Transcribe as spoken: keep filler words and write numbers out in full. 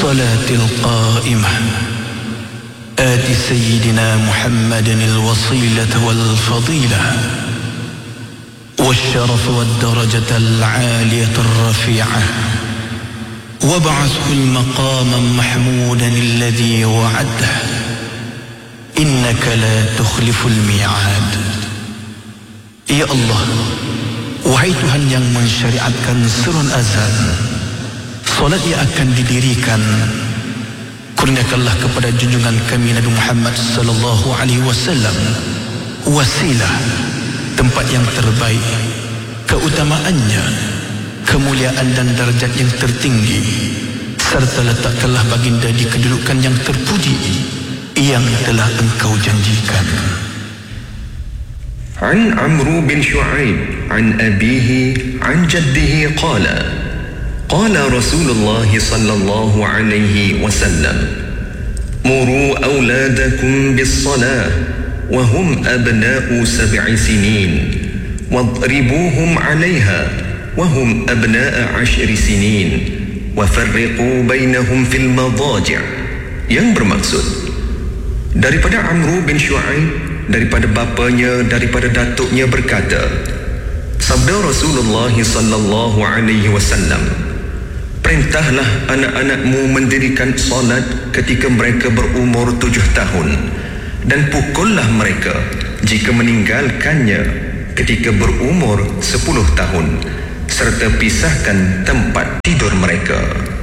الصلاة القائمة آت سيدنا محمد الوصيلة والفضيلة والشرف والدرجة العالية الرفيعة وابعثه المقام محمودا الذي وعده إنك لا تخلف الميعاد. Ya Allah, wahai Tuhan yang mensyariatkan surun azan, solat yang akan didirikan, kurniakanlah kepada junjungan kami Nabi Muhammad sallallahu alaihi wasallam wasilah, tempat yang terbaik, keutamaannya, kemuliaan dan darjat yang tertinggi, serta letakkanlah baginda di kedudukan yang terpuji yang telah engkau janjikan. عن عمرو بن شعيب عن أبيه عن جده قال قال رسول الله صلى الله عليه وسلم مروا أولادكم بالصلاة وهم أبناء سبع سنين واضربوهم عليها وهم أبناء عشر سنين وفرقوا بينهم في المضاجع. Yang bermaksud daripada Amru bin Shu'aib, daripada bapanya, daripada datuknya berkata, sabda Rasulullah sallallahu alaihi wasallam, perintahlah anak-anakmu mendirikan solat ketika mereka berumur tujuh tahun dan pukullah mereka jika meninggalkannya ketika berumur sepuluh tahun, serta pisahkan tempat tidur mereka.